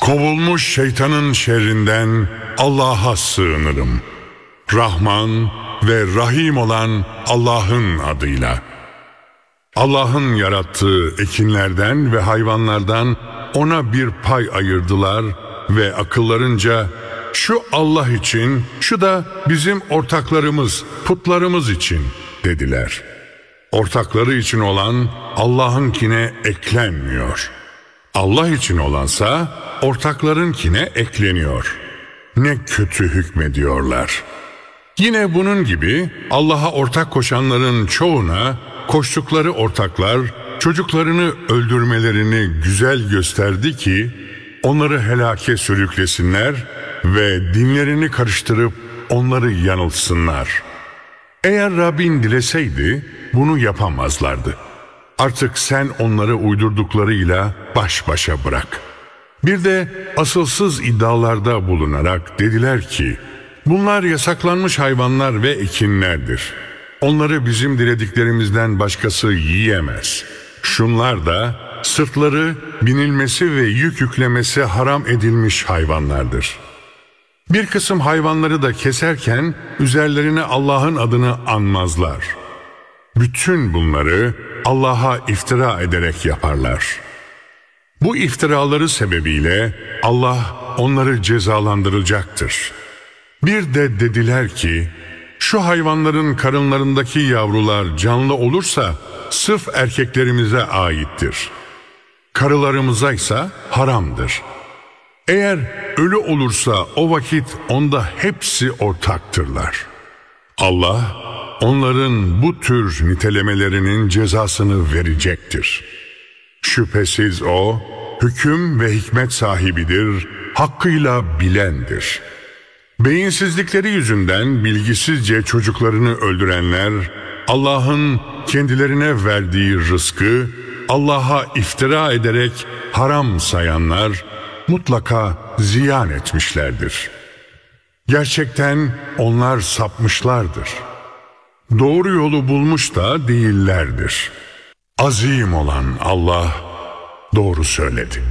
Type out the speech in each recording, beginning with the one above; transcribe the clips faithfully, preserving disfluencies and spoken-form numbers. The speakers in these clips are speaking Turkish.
Kovulmuş şeytanın şerrinden Allah'a sığınırım. Rahman ve Rahim olan Allah'ın adıyla. Allah'ın yarattığı ekinlerden ve hayvanlardan ona bir pay ayırdılar ve akıllarınca şu Allah için, şu da bizim ortaklarımız, putlarımız için dediler. Ortakları için olan Allah'ınkine eklenmiyor. Allah için olansa ortaklarınkine ekleniyor. Ne kötü hükmediyorlar. Yine bunun gibi Allah'a ortak koşanların çoğuna koştukları ortaklar çocuklarını öldürmelerini güzel gösterdi ki onları helake sürüklesinler ve dinlerini karıştırıp onları yanıltsınlar. Eğer Rabbin dileseydi bunu yapamazlardı. Artık sen onları uydurduklarıyla baş başa bırak. Bir de asılsız iddialarda bulunarak dediler ki, bunlar yasaklanmış hayvanlar ve ekinlerdir. Onları bizim dilediklerimizden başkası yiyemez. Şunlar da sırtları binilmesi ve yük yüklemesi haram edilmiş hayvanlardır. Bir kısım hayvanları da keserken üzerlerine Allah'ın adını anmazlar. Bütün bunları Allah'a iftira ederek yaparlar. Bu iftiraları sebebiyle Allah onları cezalandıracaktır. Bir de dediler ki, şu hayvanların karınlarındaki yavrular canlı olursa sırf erkeklerimize aittir. Karılarımıza ise haramdır. Eğer ölü olursa o vakit onda hepsi ortaktırlar. Allah onların bu tür nitelemelerinin cezasını verecektir. Şüphesiz o hüküm ve hikmet sahibidir, hakkıyla bilendir. Beyinsizlikleri yüzünden bilgisizce çocuklarını öldürenler, Allah'ın kendilerine verdiği rızkı Allah'a iftira ederek haram sayanlar mutlaka ziyan etmişlerdir. Gerçekten onlar sapmışlardır. Doğru yolu bulmuş da değillerdir. Azim olan Allah doğru söyledi.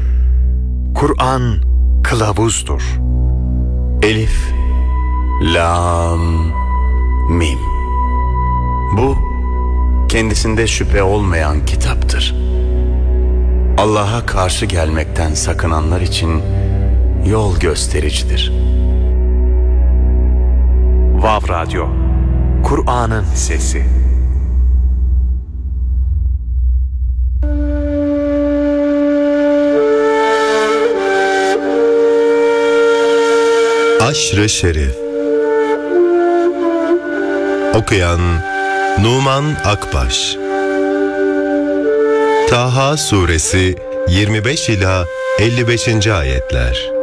Kur'an kılavuzdur. Elif, Lam, Mim. Bu kendisinde şüphe olmayan kitaptır. Allah'a karşı gelmekten sakınanlar için yol göstericidir. Vav Radyo, Kur'an'ın sesi. Aşr-ı Şerif. Okuyan Numan Akbaş. Taha Suresi yirmi beş ila elli beşinci ayetler.